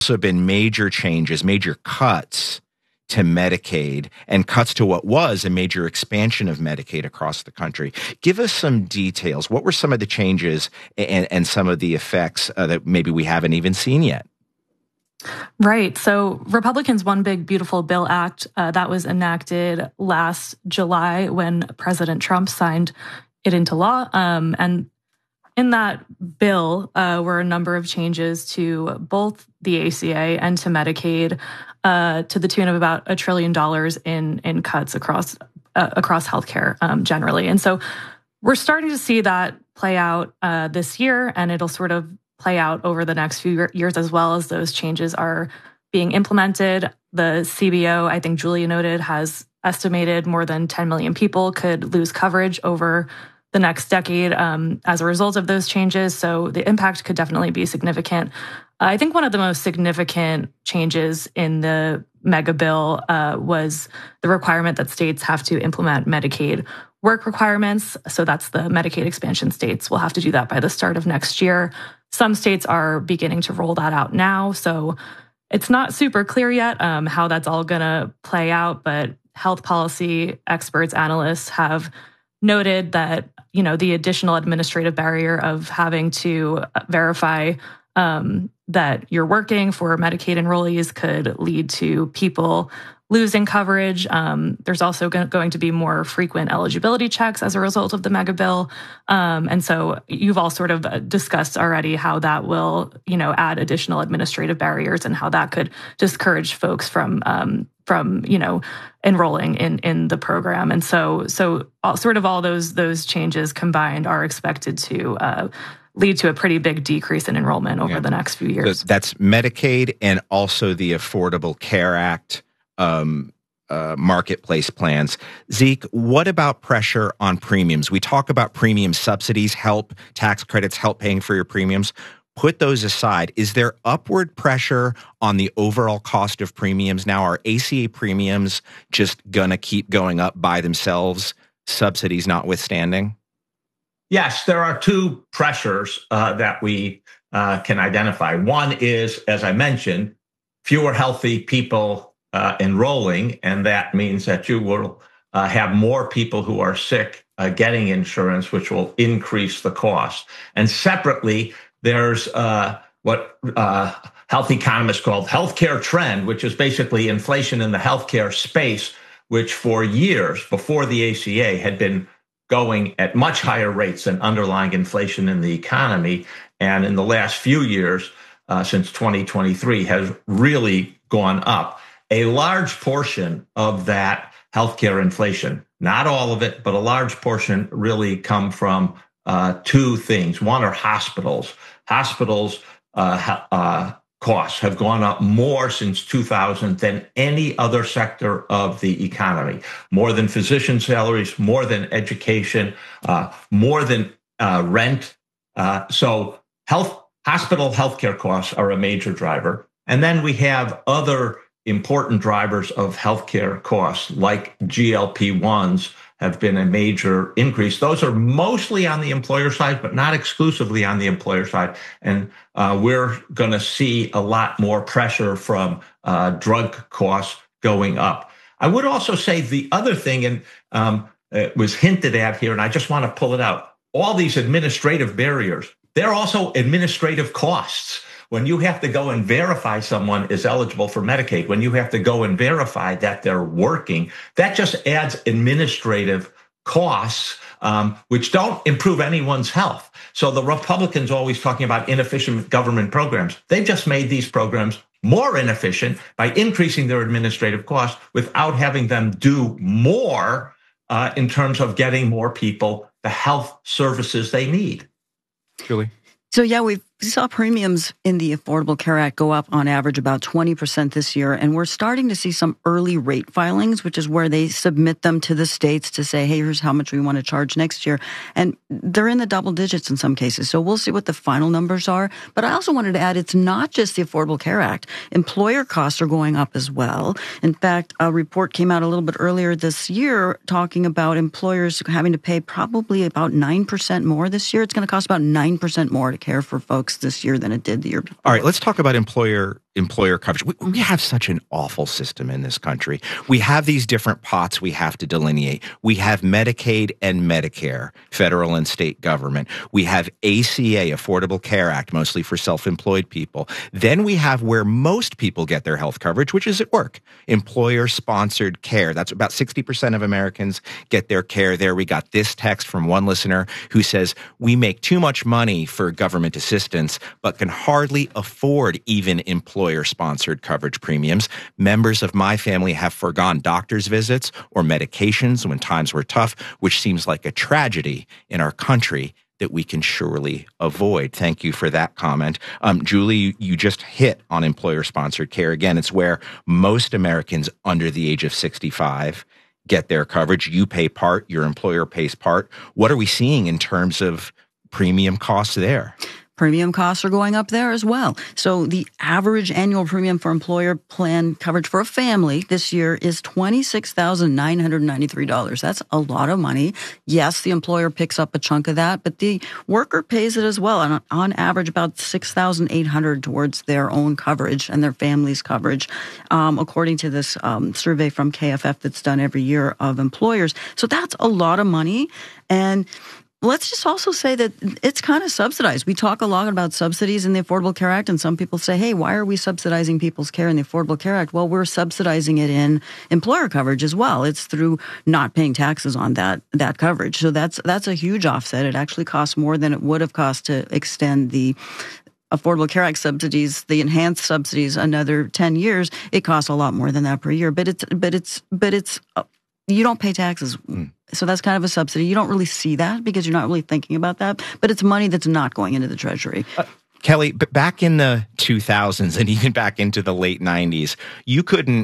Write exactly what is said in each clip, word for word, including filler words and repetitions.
also been major changes, major cuts to Medicaid and cuts to what was a major expansion of Medicaid across the country. Give us some details. What were some of the changes and, and some of the effects uh, that maybe we haven't even seen yet? Right. So Republicans' One Big Beautiful Bill Act, uh, that was enacted last July when President Trump signed it into law. Um, and in that bill uh, were a number of changes to both the A C A and to Medicaid, uh, to the tune of about a trillion dollars in in cuts across uh, across healthcare um, generally. And so we're starting to see that play out uh, this year, and it'll sort of play out over the next few years as well as those changes are being implemented. The C B O, I think Julia noted, has estimated more than ten million people could lose coverage over the next decade um, as a result of those changes. So the impact could definitely be significant. I think one of the most significant changes in the mega bill uh, was the requirement that states have to implement Medicaid work requirements. So that's the Medicaid expansion states will have to do that by the start of next year. Some states are beginning to roll that out now. So it's not super clear yet um, how that's all going to play out, but health policy experts, analysts have noted that, you know, the additional administrative barrier of having to verify um, that you're working for Medicaid enrollees could lead to people losing coverage. Um, there's also going to be more frequent eligibility checks as a result of the mega bill. Um, and so you've all sort of discussed already how that will, you know, add additional administrative barriers and how that could discourage folks from, um, from, you know, enrolling in, in the program. And so, so all, sort of all those, those changes combined are expected to, uh, lead to a pretty big decrease in enrollment over yeah. the next few years. That's Medicaid and also the Affordable Care Act Um, uh, marketplace plans. Zeke, what about pressure on premiums? We talk about premium subsidies, help, tax credits, help paying for your premiums. Put those aside. Is there upward pressure on the overall cost of premiums now? Are A C A premiums just going to keep going up by themselves, subsidies notwithstanding? Yes, there are two pressures uh, that we uh, can identify. One is, as I mentioned, fewer healthy people Uh, enrolling, and that means that you will uh, have more people who are sick uh, getting insurance, which will increase the cost. And separately, there's uh, what uh, health economists call healthcare trend, which is basically inflation in the healthcare space, which for years before the A C A had been going at much higher rates than underlying inflation in the economy. And in the last few years, uh, since twenty twenty-three, has really gone up. A large portion of that healthcare inflation, not all of it, but a large portion really come from uh, two things. One are hospitals. Hospitals uh, uh, costs have gone up more since two thousand than any other sector of the economy. More than physician salaries, more than education, uh, more than uh, rent. Uh, so health, hospital healthcare costs are a major driver. And then we have other important drivers of healthcare costs, like G L P ones, have been a major increase. Those are mostly on the employer side, but not exclusively on the employer side. And uh, we're going to see a lot more pressure from uh, drug costs going up. I would also say the other thing, and um, it was hinted at here, and I just want to pull it out. All these administrative barriers, they're also administrative costs. When you have to go and verify someone is eligible for Medicaid, when you have to go and verify that they're working, that just adds administrative costs, um, which don't improve anyone's health. So the Republicans always talking about inefficient government programs. They've just made these programs more inefficient by increasing their administrative costs without having them do more uh, in terms of getting more people the health services they need. Julie? So yeah, we saw premiums in the Affordable Care Act go up on average about twenty percent this year, and we're starting to see some early rate filings, which is where they submit them to the states to say, hey, here's how much we want to charge next year. And they're in the double digits in some cases, so we'll see what the final numbers are. But I also wanted to add, it's not just the Affordable Care Act. Employer costs are going up as well. In fact, a report came out a little bit earlier this year talking about employers having to pay probably about nine percent more this year. It's going to cost about nine percent more to care for folks this year than it did the year before. All right, let's talk about employer employer coverage. We, we have such an awful system in this country. We have these different pots we have to delineate. We have Medicaid and Medicare, federal and state government. We have A C A, Affordable Care Act, mostly for self-employed people. Then we have where most people get their health coverage, which is at work, employer-sponsored care. That's about sixty percent of Americans get their care there. We got this text from one listener who says, we make too much money for government assistance, but can hardly afford even employer employer-sponsored coverage premiums. Members of my family have foregone doctor's visits or medications when times were tough, which seems like a tragedy in our country that we can surely avoid. Thank you for that comment. Um, Julie, you just hit on employer-sponsored care. Again, it's where most Americans under the age of sixty-five get their coverage. You pay part, your employer pays part. What are we seeing in terms of premium costs there? Premium costs are going up there as well. So the average annual premium for employer plan coverage for a family this year is twenty-six thousand nine hundred ninety-three dollars. That's a lot of money. Yes, the employer picks up a chunk of that, but the worker pays it as well. And on average, about six thousand eight hundred dollars towards their own coverage and their family's coverage, um, according to this um, survey from K F F that's done every year of employers. So that's a lot of money. And let's just also say that it's kind of subsidized. We talk a lot about subsidies in the Affordable Care Act, and some people say, hey, why are we subsidizing people's care in the Affordable Care Act? Well, we're subsidizing it in employer coverage as well. It's through not paying taxes on that that coverage. So that's that's a huge offset. It actually costs more than it would have cost to extend the Affordable Care Act subsidies, the enhanced subsidies, another ten years. It costs a lot more than that per year. But it's but it's but it's you don't pay taxes. Mm. So that's kind of a subsidy. You don't really see that because you're not really thinking about that. But it's money that's not going into the Treasury. Uh, Kelly, but back in the two thousands and even back into the late nineties, you couldn't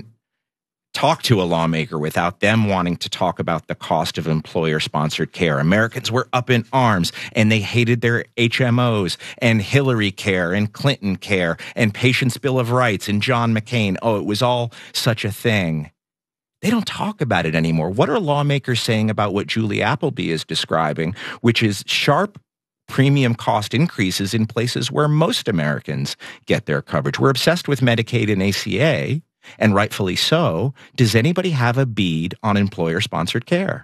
talk to a lawmaker without them wanting to talk about the cost of employer-sponsored care. Americans were up in arms, and they hated their H M Os and Hillary Care and Clinton Care and Patients' Bill of Rights and John McCain. Oh, it was all such a thing. They don't talk about it anymore. What are lawmakers saying about what Julie Appleby is describing, which is sharp premium cost increases in places where most Americans get their coverage? We're obsessed with Medicaid and A C A, and rightfully so. Does anybody have a bead on employer-sponsored care?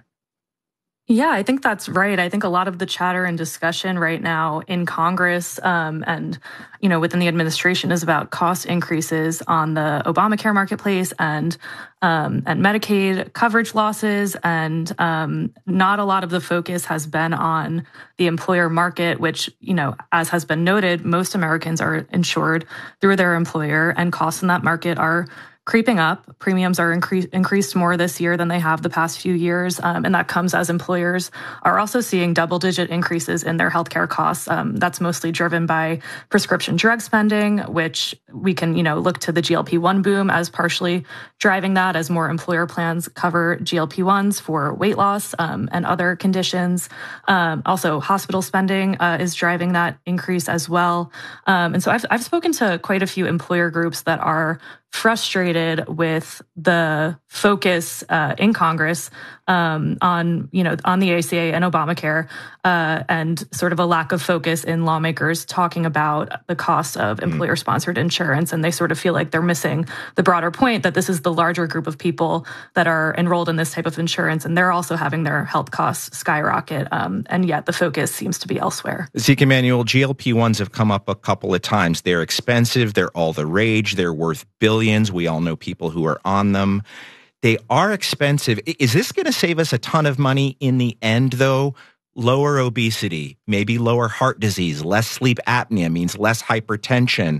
Yeah, I think that's right. I think a lot of the chatter and discussion right now in Congress um, and, you know, within the administration is about cost increases on the Obamacare marketplace and um, and Medicaid coverage losses. And um, not a lot of the focus has been on the employer market, which, you know, as has been noted, most Americans are insured through their employer, and costs in that market are creeping up. Premiums are incre- increased more this year than they have the past few years. Um, and that comes as employers are also seeing double-digit increases in their healthcare costs. Um, that's mostly driven by prescription drug spending, which we can, you know, look to the G L P one boom as partially driving that, as more employer plans cover G L P ones for weight loss um, and other conditions. Um, also, hospital spending uh, is driving that increase as well. Um, and so I've, I've spoken to quite a few employer groups that are frustrated with the focus uh, in Congress um, on, you know, on the A C A and Obamacare, uh, and sort of a lack of focus in lawmakers talking about the cost of employer-sponsored insurance. And they sort of feel like they're missing the broader point that this is the larger group of people that are enrolled in this type of insurance, and they're also having their health costs skyrocket. Um, and yet the focus seems to be elsewhere. Zeke Emanuel, G L P ones have come up a couple of times. They're expensive. They're all the rage. They're worth billions. We all know people who are on them. They are expensive. Is this going to save us a ton of money in the end, though? Lower obesity, maybe lower heart disease, less sleep apnea means less hypertension.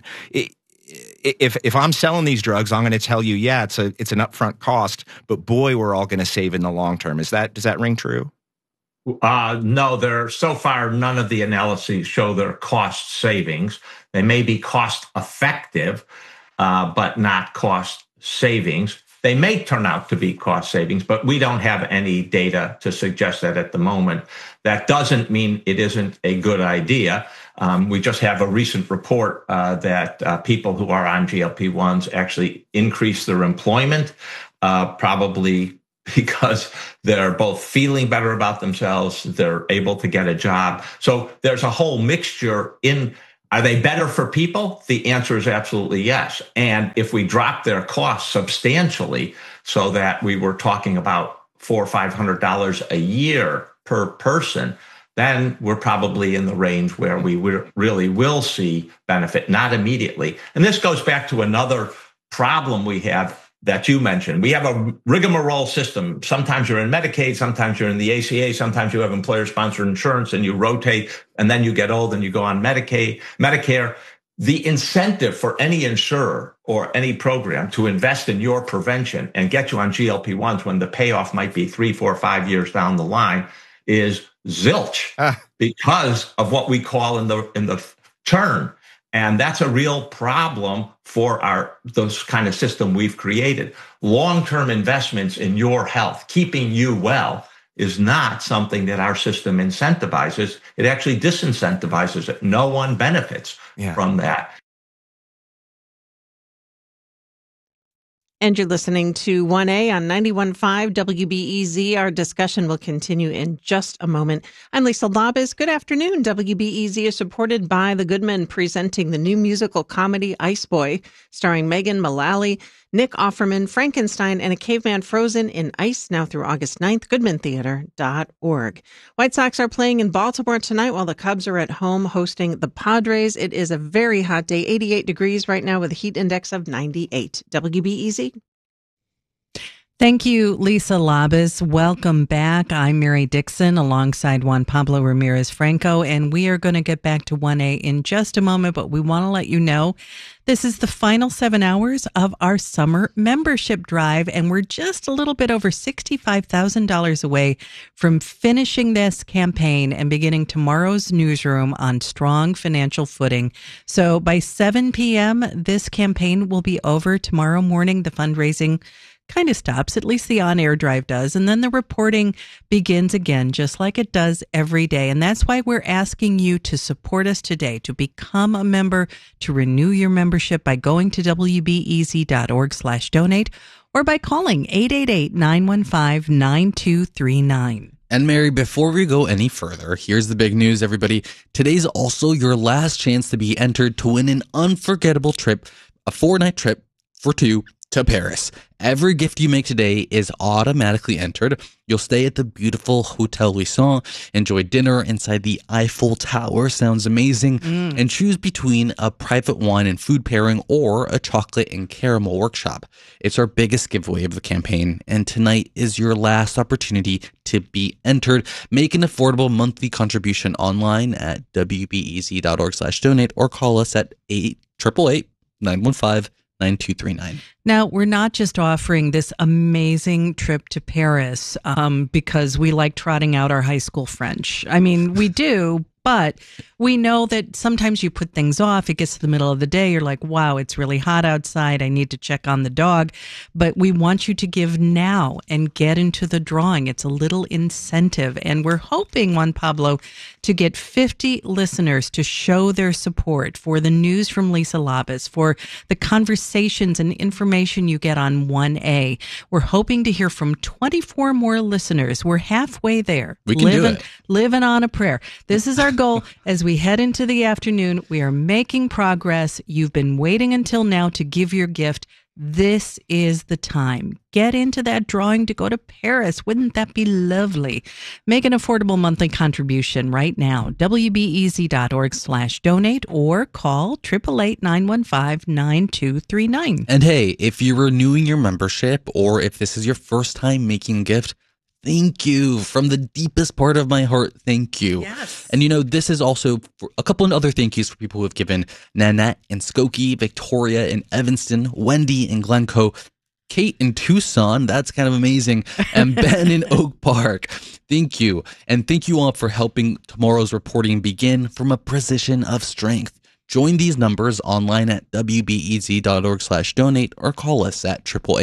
If if I'm selling these drugs, I'm going to tell you, yeah, it's a it's an upfront cost, but boy, we're all going to save in the long term. Is that does that ring true? Uh, no, there so far none of the analyses show their cost savings. They may be cost effective, uh, but not cost savings. They may turn out to be cost savings, but we don't have any data to suggest that at the moment. That doesn't mean it isn't a good idea. Um, we just have a recent report uh, that uh, people who are on G L P ones actually increase their employment, uh, probably because they're both feeling better about themselves, they're able to get a job. So there's a whole mixture in Are they better for people? The answer is absolutely yes. And if we drop their costs substantially so that we were talking about four or five hundred dollars a year per person, then we're probably in the range where we really will see benefit, not immediately. And this goes back to another problem we have that you mentioned. We have a rigmarole system. Sometimes you're in Medicaid, sometimes you're in the A C A, sometimes you have employer-sponsored insurance and you rotate, and then you get old and you go on Medicaid, Medicare. The incentive for any insurer or any program to invest in your prevention and get you on G L P ones when the payoff might be three, four, five years down the line is zilch ah. because of what we call in the in the churn. And that's a real problem for our those kind of system we've created. Long-term investments in your health, keeping you well, is not something that our system incentivizes. It actually disincentivizes it. No one benefits yeah. from that. And you're listening to one A on ninety-one point five W B E Z. Our discussion will continue in just a moment. I'm Lisa Labus. Good afternoon. W B E Z is supported by the Goodman, presenting the new musical comedy Ice Boy, starring Megan Mullally, Nick Offerman, Frankenstein, and a caveman frozen in ice, now through August ninth, goodman theater dot org. White Sox are playing in Baltimore tonight while the Cubs are at home hosting the Padres. It is a very hot day, eighty-eight degrees right now with a heat index of ninety-eight. W B E Z. Thank you, Lisa Labus. Welcome back. I'm Mary Dixon alongside Juan Pablo Ramirez Franco, and we are going to get back to one A in just a moment, but we want to let you know this is the final seven hours of our summer membership drive, and we're just a little bit over sixty-five thousand dollars away from finishing this campaign and beginning tomorrow's newsroom on strong financial footing. So by seven p.m., this campaign will be over. Tomorrow morning, the fundraising kind of stops, at least the on-air drive does, and then the reporting begins again, just like it does every day. And that's why we're asking you to support us today, to become a member, to renew your membership by going to W B E Z dot org slash donate or by calling eight eight eight, nine one five, nine two three nine. And Mary, before we go any further, here's the big news, everybody. Today's also your last chance to be entered to win an unforgettable trip, a four-night trip for two to Paris. Every gift you make today is automatically entered. You'll stay at the beautiful Hotel Louison, enjoy dinner inside the Eiffel Tower, sounds amazing, mm. and choose between a private wine and food pairing or a chocolate and caramel workshop. It's our biggest giveaway of the campaign, and tonight is your last opportunity to be entered. Make an affordable monthly contribution online at W B E Z dot org slash donate or call us at eight eight eight, nine one five, nine two three nine. Now, we're not just offering this amazing trip to Paris um, because we like trotting out our high school French. I mean, we do, but we know that sometimes you put things off. It gets to the middle of the day. You're like, wow, it's really hot outside. I need to check on the dog. But we want you to give now and get into the drawing. It's a little incentive. And we're hoping, Juan Pablo, to get fifty listeners to show their support for the news from Lisa Labus, for the conversations and information you get on one A. We're hoping to hear from twenty-four more listeners. We're halfway there. We can living, do it. Living on a prayer. This is our goal. As we head into the afternoon, we are making progress. You've been waiting until now to give your gift. This is the time. Get into that drawing to go to Paris. Wouldn't that be lovely? Make an affordable monthly contribution right now. W B E Z dot org slash donate or call eight eight eight, nine one five, nine two three nine. And hey, if you're renewing your membership or if this is your first time making a gift, thank you. From the deepest part of my heart, thank you. Yes. And you know, this is also for a couple of other thank yous for people who have given: Nanette in Skokie, Victoria in Evanston, Wendy in Glencoe, Kate in Tucson, that's kind of amazing, and Ben in Oak Park. Thank you. And thank you all for helping tomorrow's reporting begin from a position of strength. Join these numbers online at W B E Z dot org slash donate or call us at eight eight eight,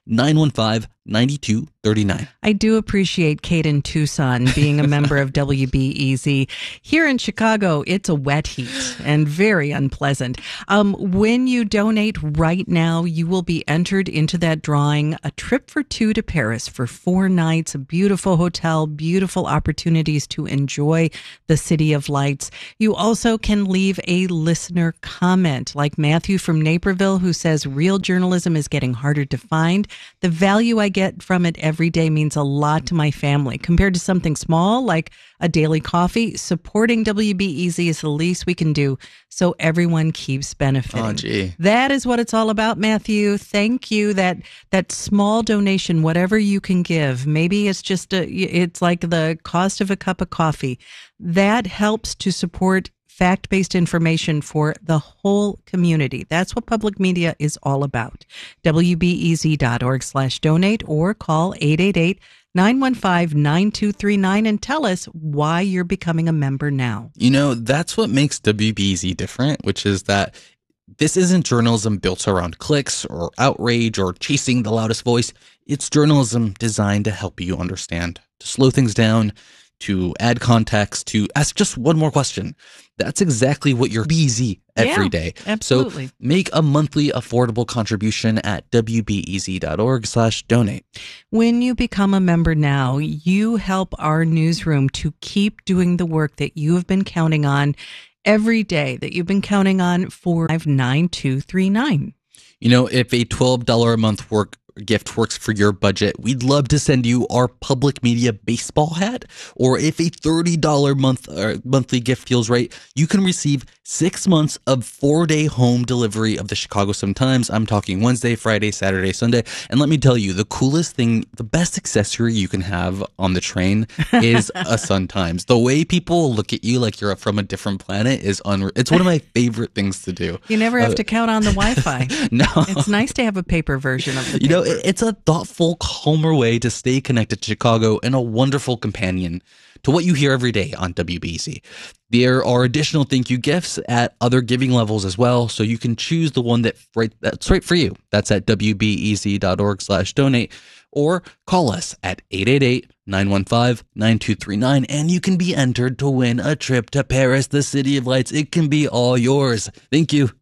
nine one five, nine two three nine. I do appreciate Kate in Tucson being a member of W B E Z. Here in Chicago, it's a wet heat and very unpleasant. Um, when you donate right now, you will be entered into that drawing, a trip for two to Paris for four nights, a beautiful hotel, beautiful opportunities to enjoy the City of Lights. You also can leave a listener comment, like Matthew from Naperville, who says, real journalism is getting harder to find. The value I get from it every day means a lot to my family. Compared to something small like a daily coffee, supporting W B E Z is the least we can do so everyone keeps benefiting. Oh, gee. That is what it's all about, Matthew. Thank you. That that small donation, whatever you can give, maybe it's just a, it's like the cost of a cup of coffee. That helps to support fact-based information for the whole community. That's what public media is all about. W B E Z dot org slash donate or call eight eight eight, nine one five, nine two three nine and tell us why you're becoming a member now. You know, that's what makes W B E Z different, which is that this isn't journalism built around clicks or outrage or chasing the loudest voice. It's journalism designed to help you understand, to slow things down, to add context, to ask just one more question. That's exactly what you're B Z every Yeah, day. absolutely. So make a monthly affordable contribution at W B E Z dot org slash donate. When you become a member now, you help our newsroom to keep doing the work that you have been counting on every day, that you've been counting on for nine two three nine. You know, if a twelve dollars a month work gift works for your budget, we'd love to send you our public media baseball hat. Or if a thirty dollars month or monthly gift feels right, you can receive six months of four-day home delivery of the Chicago Sun-Times. I'm talking Wednesday, Friday, Saturday, Sunday. And let me tell you, the coolest thing, the best accessory you can have on the train is a Sun-Times. The way people look at you like you're from a different planet is unreal. It's one of my favorite things to do. You never have Uh, to count on the Wi-Fi. No. It's nice to have a paper version of the paper. You know, it's a thoughtful, calmer way to stay connected to Chicago and a wonderful companion to what you hear every day on W B E Z. There are additional thank you gifts at other giving levels as well, so you can choose the one that right, that's right for you. That's at W B E Z dot org slash donate, or call us at eight eight eight, nine one five, nine two three nine, and you can be entered to win a trip to Paris, the City of Lights. It can be all yours. Thank you.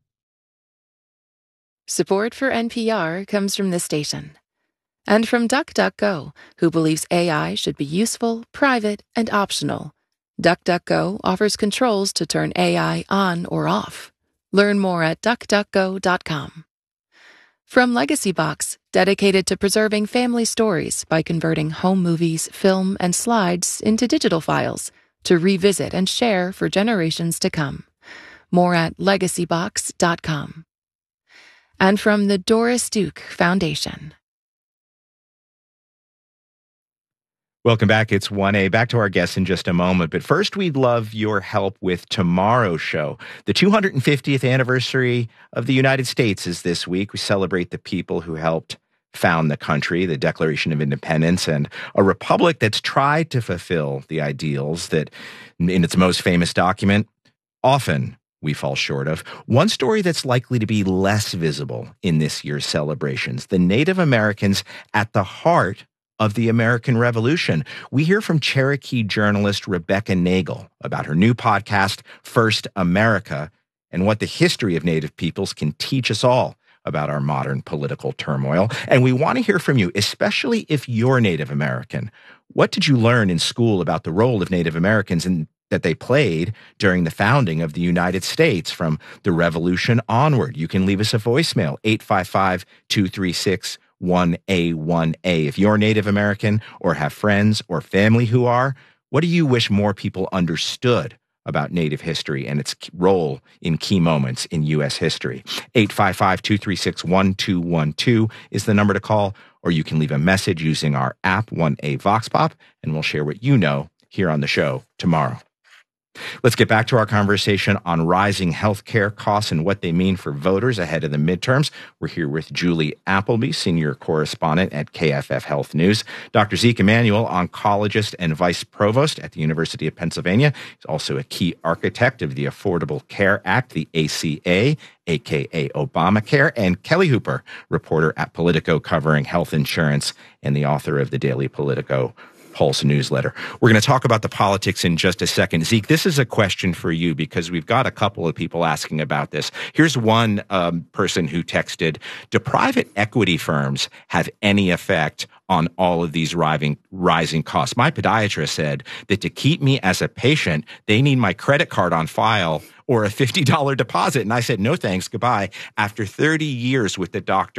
Support for N P R comes from this station. And from DuckDuckGo, who believes A I should be useful, private, and optional. DuckDuckGo offers controls to turn A I on or off. Learn more at duck duck go dot com. From LegacyBox, dedicated to preserving family stories by converting home movies, film, and slides into digital files to revisit and share for generations to come. More at legacy box dot com. And from the Doris Duke Foundation. Welcome back. It's one A. Back to our guests in just a moment. But first, we'd love your help with tomorrow's show. The two hundred fiftieth anniversary of the United States is this week. We celebrate the people who helped found the country, the Declaration of Independence, and a republic that's tried to fulfill the ideals that, in its most famous document, often we fall short of. One story that's likely to be less visible in this year's celebrations, the Native Americans at the heart of the American Revolution. We hear from Cherokee journalist Rebecca Nagle about her new podcast, First America, and what the history of Native peoples can teach us all about our modern political turmoil. And we want to hear from you, especially if you're Native American. What did you learn in school about the role of Native Americans and that they played during the founding of the United States from the Revolution onward? You can leave us a voicemail, eight five five, two three six, one A one A. If you're Native American or have friends or family who are, what do you wish more people understood about Native history and its role in key moments in U S history? eight five five, two three six, one two one two is the number to call, or you can leave a message using our app, one A Vox Pop, and we'll share what you know here on the show tomorrow. Let's get back to our conversation on rising healthcare costs and what they mean for voters ahead of the midterms. We're here with Julie Appleby, senior correspondent at K F F Health News. Doctor Zeke Emanuel, oncologist and vice provost at the University of Pennsylvania. He's also a key architect of the Affordable Care Act, the A C A, aka Obamacare, and Kelly Hooper, reporter at Politico covering health insurance and the author of the Daily Politico Pulse newsletter. We're going to talk about the politics in just a second. Zeke, this is a question for you because we've got a couple of people asking about this. Here's one um, person who texted, do private equity firms have any effect on all of these rising, rising costs? My podiatrist said that to keep me as a patient, they need my credit card on file or a fifty dollars deposit. And I said, no thanks, goodbye. After thirty years with the doctor,